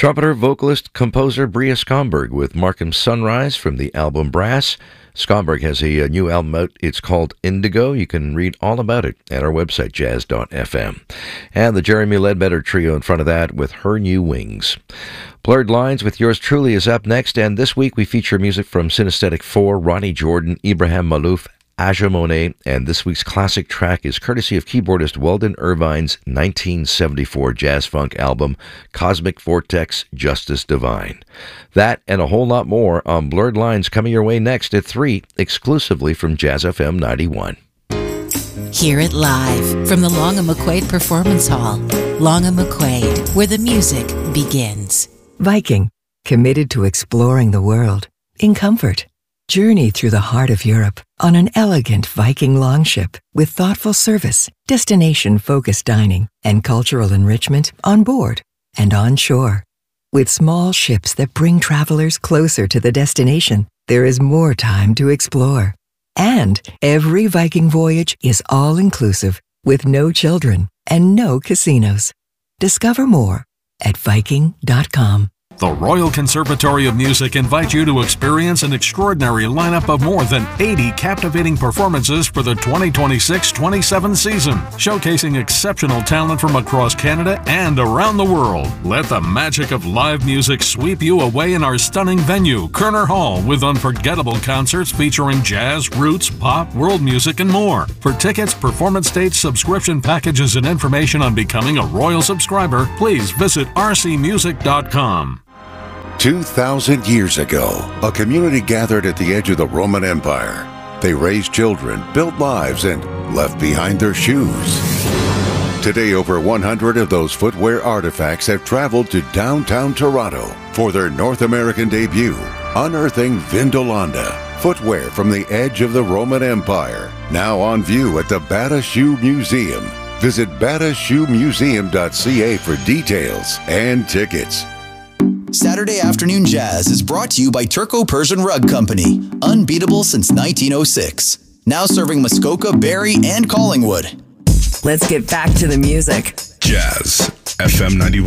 Trumpeter, vocalist, composer Bria Skomberg with Markham Sunrise from the album Brass. Skomberg has a new album out. It's called Indigo. You can read all about it at our website, jazz.fm. And the Jeremy Ledbetter Trio in front of that with Her New Wings. Blurred Lines with yours truly is up next, and this week we feature music from Synesthetic 4, Ronnie Jordan, Ibrahim Malouf, Aja Monet, and this week's classic track is courtesy of keyboardist Weldon Irvine's 1974 jazz-funk album, Cosmic Vortex, Justice Divine. That and a whole lot more on Blurred Lines coming your way next at 3, exclusively from Jazz FM 91. Hear it live from the Long & McQuaid Performance Hall. Long & McQuaid, where the music begins. Viking, committed to exploring the world in comfort. Journey through the heart of Europe on an elegant Viking longship with thoughtful service, destination-focused dining, and cultural enrichment on board and on shore. With small ships that bring travelers closer to the destination, there is more time to explore. And every Viking voyage is all-inclusive with no children and no casinos. Discover more at Viking.com. The Royal Conservatory of Music invites you to experience an extraordinary lineup of more than 80 captivating performances for the 2026-27 season, showcasing exceptional talent from across Canada and around the world. Let the magic of live music sweep you away in our stunning venue, Kerner Hall, with unforgettable concerts featuring jazz, roots, pop, world music, and more. For tickets, performance dates, subscription packages, and information on becoming a Royal subscriber, please visit rcmusic.com. 2,000 years ago, a community gathered at the edge of the Roman Empire. They raised children, built lives, and left behind their shoes. Today, over 100 of those footwear artifacts have traveled to downtown Toronto for their North American debut, unearthing Vindolanda, footwear from the edge of the Roman Empire, now on view at the Bata Shoe Museum. Visit batashoemuseum.ca for details and tickets. Saturday Afternoon Jazz is brought to you by Turco-Persian Rug Company, unbeatable since 1906. Now serving Muskoka, Barrie, and Collingwood. Let's get back to the music. Jazz FM 91.